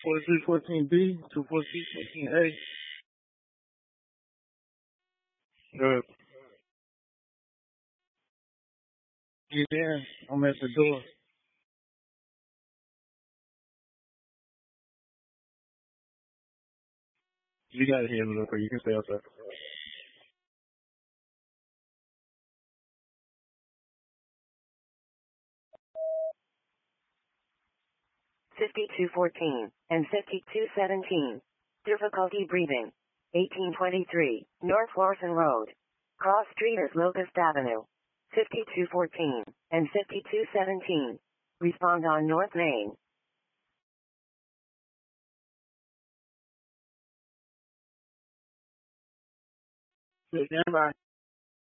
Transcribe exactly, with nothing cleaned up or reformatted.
forty-three fourteen B, two forty-three fourteen A. Good. Get in. I'm at the door. You gotta hear me real quick. You can stay outside. fifty-two fourteen and fifty-two seventeen. Difficulty breathing. eighteen twenty-three, North Larson Road. Cross Street is Locust Avenue. fifty-two fourteen and fifty-two seventeen. Respond on North Main. Stand by.